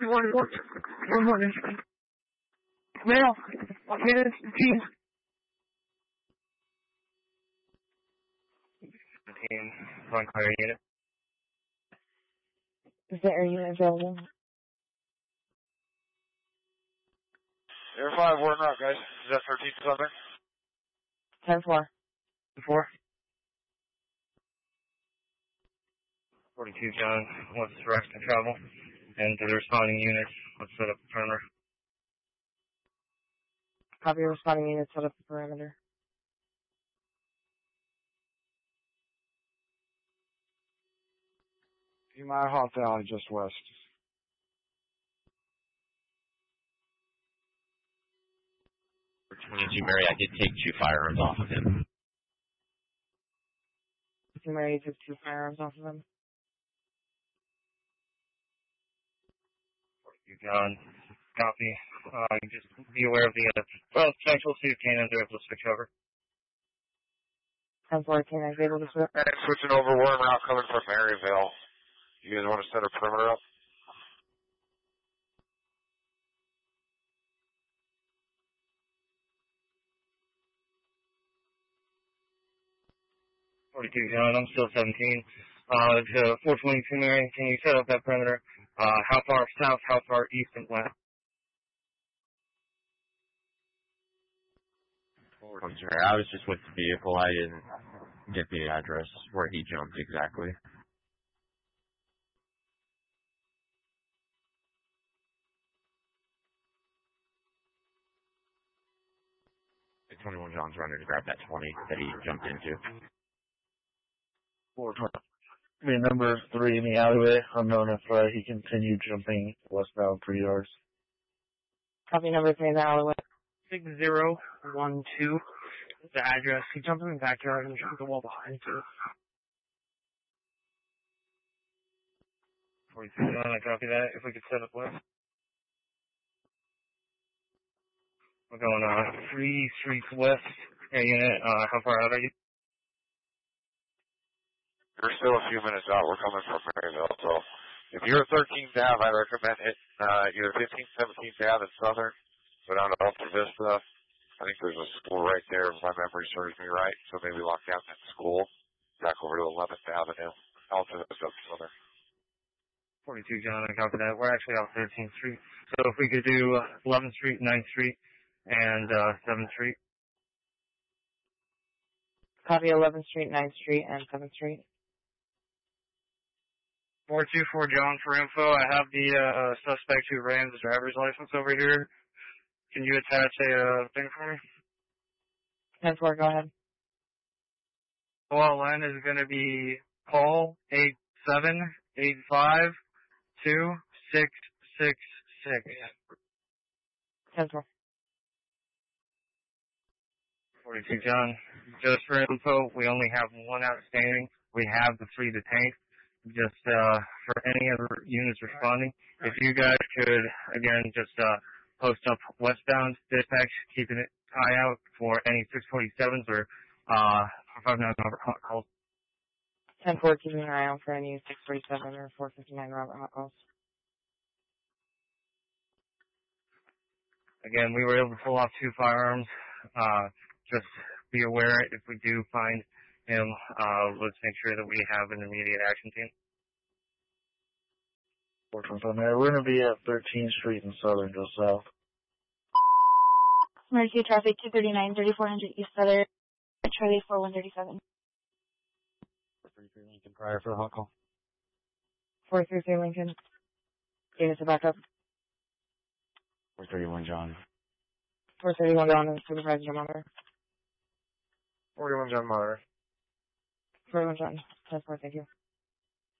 Good morning. Male. Yes, please. Team, one clear unit. Is there a unit available? Air 5, warning out, guys. Is that 13 Southern? 10-4. 4. 42 John, let's direct the travel. And to the responding units, let's set up the perimeter. Copy, responding unit, set up the perimeter. Mile Hot Valley, just west. For 22 Mary, I did take 2 firearms off of him. Mary took 2 firearms off of him. 42 John, copy. Just be aware of the potential see if cannons are able to switch over. 10-4, can I be able to switch? Hey, switching over, warning out, coming from Maryville. You guys want to set a perimeter up? John, I'm still 17. To 422 Mary, can you set up that perimeter? How far south, how far east and west? I'm sorry, I was just with the vehicle. I didn't get the address where he jumped exactly. The 21 John's running to grab that 20 that he jumped into. 420. The number 3 in the alleyway, unknown if he continued jumping westbound 3 yards. Copy, number 3 in the alleyway. 6012. The address. He jumped in the backyard and jumped the wall behind you. 42 John, I copy that. If we could set up west. We're going 3 streets west. Air unit, how far out are you? We're still a few minutes out. We're coming from Maryville, so if you're at 13th Ave, I recommend it either 15th, 17th Ave in Southern, go down to Alta Vista. I think there's a school right there, if my memory serves me right, so maybe lock down that school, back over to 11th Avenue, Alta Vista, Southern. 42 John, I copy that. We're actually off 13th Street. So if we could do 11th Street, 9th Street, and 7th Street. Copy, 11th Street, 9th Street, and 7th Street. 424 John for info. I have the suspect who ran his driver's license over here. Can you attach a thing for me? 10-4, go ahead. OLN is going to be Paul 87852666. 10-4. 42 John. Just for info, we only have 1 outstanding. We have the 3 detained. Just for any other units responding, if you guys could, again, just post up westbound dispatch, keeping an eye out for any 647s or 459 Robert Hot calls. 10-4, keeping an eye out for any 647 or 459 Robert Hot calls. Again, we were able to pull off 2 firearms. Just be aware if we do find him, let's make sure that we have an immediate action team. 420. We're going to be at 13th Street in Southern, go south. Mercy traffic 239, 3400 East Southern, Charlie 4137. 433 Lincoln prior for the hot call. 433 Lincoln. Units to back up. 431 John. 431 John and Supervisor Monitor. 41 John Monitor. 41 John. 10-4, thank you.